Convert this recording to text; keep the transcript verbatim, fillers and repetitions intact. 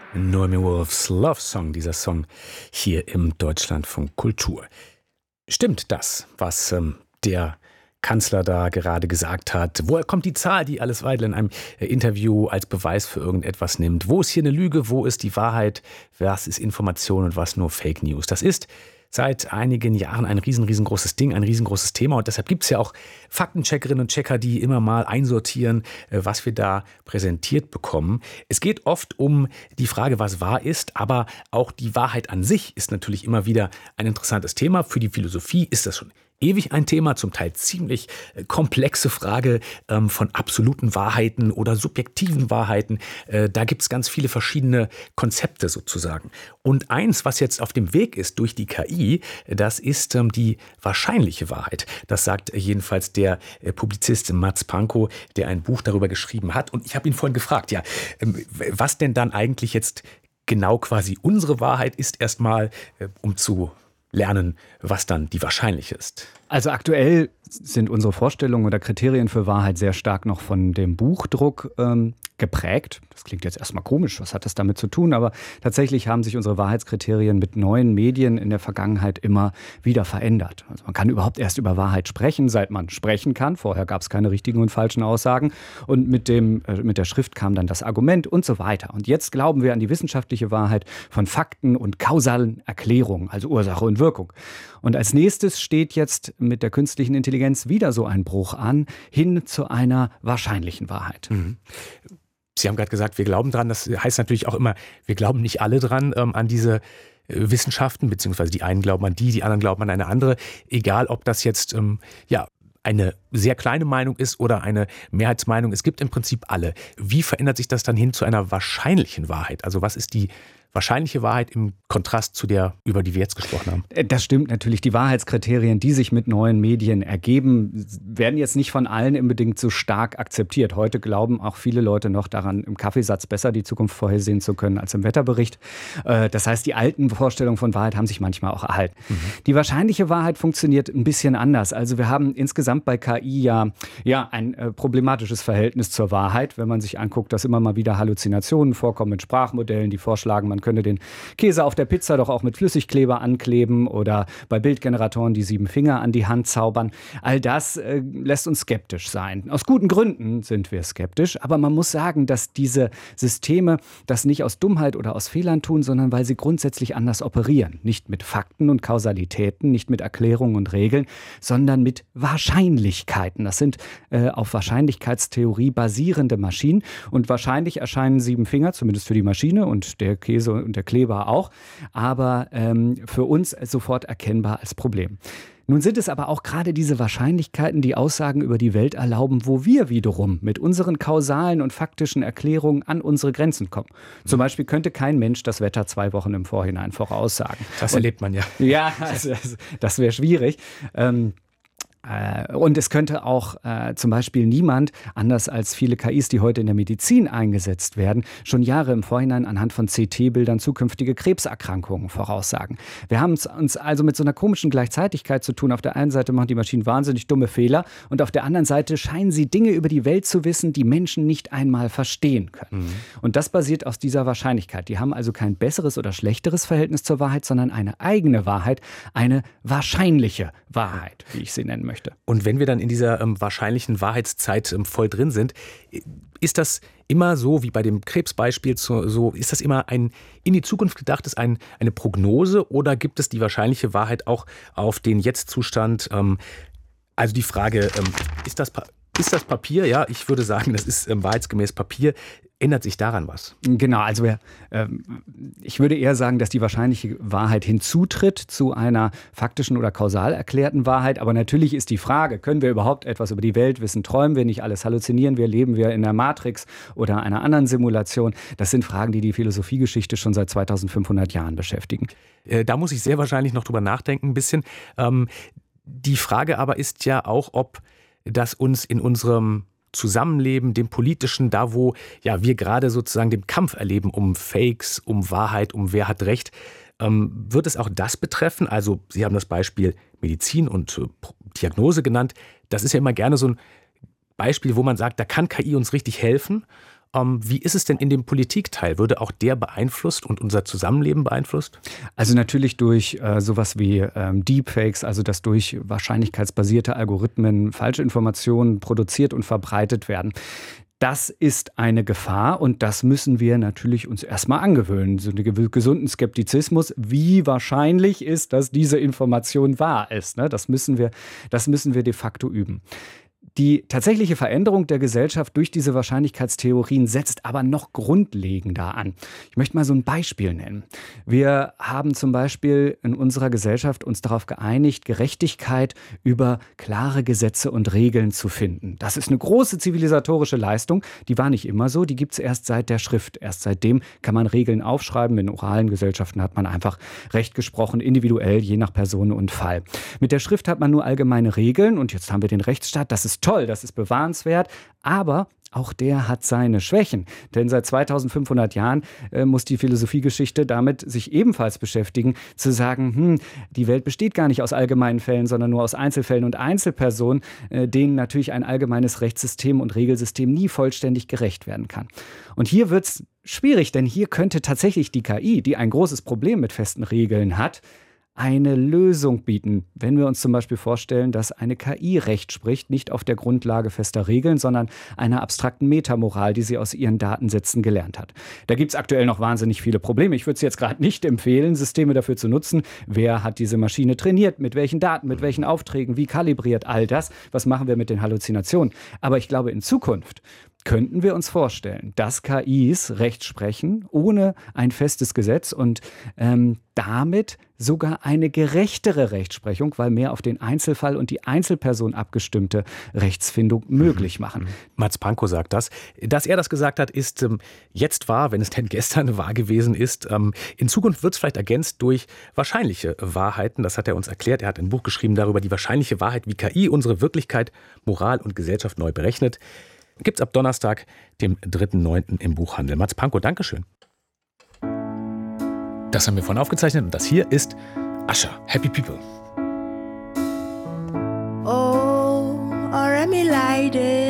Noemi Wolfs Love Song, dieser Song hier im Deutschlandfunk Kultur. Stimmt das, was ähm, der Kanzler da gerade gesagt hat? Woher kommt die Zahl, die Alice Weidel in einem äh, Interview als Beweis für irgendetwas nimmt? Wo ist hier eine Lüge? Wo ist die Wahrheit? Was ist Information und was nur Fake News? Das ist seit einigen Jahren ein riesen, riesengroßes Ding, ein riesengroßes Thema. Und deshalb gibt es ja auch Faktencheckerinnen und Checker, die immer mal einsortieren, was wir da präsentiert bekommen. Es geht oft um die Frage, was wahr ist, aber auch die Wahrheit an sich ist natürlich immer wieder ein interessantes Thema. Für die Philosophie ist das schon ewig ein Thema, zum Teil ziemlich komplexe Frage ähm, von absoluten Wahrheiten oder subjektiven Wahrheiten. Äh, da gibt es ganz viele verschiedene Konzepte sozusagen. Und eins, was jetzt auf dem Weg ist durch die K I, das ist ähm, die wahrscheinliche Wahrheit. Das sagt jedenfalls der äh, Publizist Mats Pankow, der ein Buch darüber geschrieben hat. Und ich habe ihn vorhin gefragt, ja, ähm, was denn dann eigentlich jetzt genau quasi unsere Wahrheit ist, erstmal, äh, um zu lernen, was dann die wahrscheinliche ist. Also aktuell sind unsere Vorstellungen oder Kriterien für Wahrheit sehr stark noch von dem Buchdruck ähm, geprägt. Das klingt jetzt erstmal komisch, was hat das damit zu tun? Aber tatsächlich haben sich unsere Wahrheitskriterien mit neuen Medien in der Vergangenheit immer wieder verändert. Also man kann überhaupt erst über Wahrheit sprechen, seit man sprechen kann. Vorher gab es keine richtigen und falschen Aussagen. Und mit, dem, äh, mit der Schrift kam dann das Argument und so weiter. Und jetzt glauben wir an die wissenschaftliche Wahrheit von Fakten und kausalen Erklärungen, also Ursache und Wirkung. Und als nächstes steht jetzt mit der künstlichen Intelligenz wieder so ein Bruch an, hin zu einer wahrscheinlichen Wahrheit. Mhm. Sie haben gerade gesagt, wir glauben dran. Das heißt natürlich auch immer, wir glauben nicht alle dran ähm, an diese äh, Wissenschaften, beziehungsweise die einen glauben an die, die anderen glauben an eine andere. Egal, ob das jetzt ähm, ja eine sehr kleine Meinung ist oder eine Mehrheitsmeinung. Es gibt im Prinzip alle. Wie verändert sich das dann hin zu einer wahrscheinlichen Wahrheit? Also was ist die wahrscheinliche Wahrheit im Kontrast zu der, über die wir jetzt gesprochen haben? Das stimmt natürlich. Die Wahrheitskriterien, die sich mit neuen Medien ergeben, werden jetzt nicht von allen unbedingt so stark akzeptiert. Heute glauben auch viele Leute noch daran, im Kaffeesatz besser die Zukunft vorhersehen zu können als im Wetterbericht. Das heißt, die alten Vorstellungen von Wahrheit haben sich manchmal auch erhalten. Mhm. Die wahrscheinliche Wahrheit funktioniert ein bisschen anders. Also wir haben insgesamt bei K I ja, ja ein äh, problematisches Verhältnis zur Wahrheit, wenn man sich anguckt, dass immer mal wieder Halluzinationen vorkommen mit Sprachmodellen, die vorschlagen, man könnte den Käse auf der Pizza doch auch mit Flüssigkleber ankleben oder bei Bildgeneratoren die sieben Finger an die Hand zaubern. All das äh, lässt uns skeptisch sein. Aus guten Gründen sind wir skeptisch, aber man muss sagen, dass diese Systeme das nicht aus Dummheit oder aus Fehlern tun, sondern weil sie grundsätzlich anders operieren. Nicht mit Fakten und Kausalitäten, nicht mit Erklärungen und Regeln, sondern mit Wahrscheinlichkeiten. Das sind äh, auf Wahrscheinlichkeitstheorie basierende Maschinen und wahrscheinlich erscheinen sieben Finger, zumindest für die Maschine und der Käse und der Kleber auch, aber ähm, für uns sofort erkennbar als Problem. Nun sind es aber auch gerade diese Wahrscheinlichkeiten, die Aussagen über die Welt erlauben, wo wir wiederum mit unseren kausalen und faktischen Erklärungen an unsere Grenzen kommen. Zum Beispiel könnte kein Mensch das Wetter zwei Wochen im Vorhinein voraussagen. Das erlebt man ja. Ja, also, das wäre schwierig. Ähm, Und es könnte auch äh, zum Beispiel niemand, anders als viele K Is, die heute in der Medizin eingesetzt werden, schon Jahre im Vorhinein anhand von C T-Bildern zukünftige Krebserkrankungen voraussagen. Wir haben es uns also mit so einer komischen Gleichzeitigkeit zu tun. Auf der einen Seite machen die Maschinen wahnsinnig dumme Fehler und auf der anderen Seite scheinen sie Dinge über die Welt zu wissen, die Menschen nicht einmal verstehen können. Mhm. Und das basiert aus dieser Wahrscheinlichkeit. Die haben also kein besseres oder schlechteres Verhältnis zur Wahrheit, sondern eine eigene Wahrheit, eine wahrscheinliche Wahrheit, wie ich sie nennen möchte. Und wenn wir dann in dieser ähm, wahrscheinlichen Wahrheitszeit ähm, voll drin sind, ist das immer so, wie bei dem Krebsbeispiel, so, so ist das immer ein in die Zukunft gedachtes, ein, eine Prognose oder gibt es die wahrscheinliche Wahrheit auch auf den Jetzt-Zustand? Ähm, also die Frage, ähm, ist das, ist das Papier? Ja, ich würde sagen, das ist ähm, wahrheitsgemäß Papier. Ändert sich daran was? Genau, also wir, äh, ich würde eher sagen, dass die wahrscheinliche Wahrheit hinzutritt zu einer faktischen oder kausal erklärten Wahrheit. Aber natürlich ist die Frage, können wir überhaupt etwas über die Welt wissen? Träumen wir nicht alles? Halluzinieren wir? Leben wir in der Matrix oder einer anderen Simulation? Das sind Fragen, die die Philosophiegeschichte schon seit zweitausendfünfhundert Jahren beschäftigen. Äh, da muss ich sehr wahrscheinlich noch drüber nachdenken ein bisschen. Ähm, die Frage aber ist ja auch, ob das uns in unserem Zusammenleben, dem Politischen, da wo ja wir gerade sozusagen den Kampf erleben um Fakes, um Wahrheit, um wer hat Recht, ähm, wird es auch das betreffen? Also Sie haben das Beispiel Medizin und äh, Diagnose genannt. Das ist ja immer gerne so ein Beispiel, wo man sagt, da kann K I uns richtig helfen. Ähm, wie ist es denn in dem Politikteil? Würde auch der beeinflusst und unser Zusammenleben beeinflusst? Also natürlich durch äh, sowas wie ähm, Deepfakes, also dass durch wahrscheinlichkeitsbasierte Algorithmen Falschinformationen produziert und verbreitet werden. Das ist eine Gefahr und das müssen wir natürlich uns erstmal angewöhnen. So einen gesunden Skeptizismus. Wie wahrscheinlich ist, dass diese Information wahr ist? Ne? Das müssen wir, das müssen wir de facto üben. Die tatsächliche Veränderung der Gesellschaft durch diese Wahrscheinlichkeitstheorien setzt aber noch grundlegender an. Ich möchte mal so ein Beispiel nennen. Wir haben zum Beispiel in unserer Gesellschaft uns darauf geeinigt, Gerechtigkeit über klare Gesetze und Regeln zu finden. Das ist eine große zivilisatorische Leistung. Die war nicht immer so, die gibt es erst seit der Schrift. Erst seitdem kann man Regeln aufschreiben. In oralen Gesellschaften hat man einfach Recht gesprochen, individuell, je nach Person und Fall. Mit der Schrift hat man nur allgemeine Regeln und jetzt haben wir den Rechtsstaat. Das ist toll, das ist bewahrenswert, aber auch der hat seine Schwächen. Denn seit zweitausendfünfhundert Jahren äh, muss die Philosophiegeschichte damit sich ebenfalls beschäftigen, zu sagen, hm, die Welt besteht gar nicht aus allgemeinen Fällen, sondern nur aus Einzelfällen und Einzelpersonen, äh, denen natürlich ein allgemeines Rechtssystem und Regelsystem nie vollständig gerecht werden kann. Und hier wird es schwierig, denn hier könnte tatsächlich die K I, die ein großes Problem mit festen Regeln hat, eine Lösung bieten. Wenn wir uns zum Beispiel vorstellen, dass eine K I Recht spricht, nicht auf der Grundlage fester Regeln, sondern einer abstrakten Metamoral, die sie aus ihren Datensätzen gelernt hat. Da gibt es aktuell noch wahnsinnig viele Probleme. Ich würde es jetzt gerade nicht empfehlen, Systeme dafür zu nutzen. Wer hat diese Maschine trainiert? Mit welchen Daten? Mit welchen Aufträgen? Wie kalibriert all das? Was machen wir mit den Halluzinationen? Aber ich glaube, in Zukunft könnten wir uns vorstellen, dass K Is Recht sprechen, ohne ein festes Gesetz und ähm, damit sogar eine gerechtere Rechtsprechung, weil mehr auf den Einzelfall und die Einzelperson abgestimmte Rechtsfindung möglich machen. Mats Pankow sagt das. Dass er das gesagt hat, ist ähm, jetzt wahr, wenn es denn gestern wahr gewesen ist. Ähm, in Zukunft wird es vielleicht ergänzt durch wahrscheinliche Wahrheiten. Das hat er uns erklärt. Er hat ein Buch geschrieben darüber, die wahrscheinliche Wahrheit, wie K I unsere Wirklichkeit, Moral und Gesellschaft neu berechnet. Gibt's ab Donnerstag, dem dritten neunten im Buchhandel. Mats Pankow, Dankeschön. Das haben wir vorhin aufgezeichnet und das hier ist Usher, Happy People. Oh, ọ̀rẹ́ mi láìdé.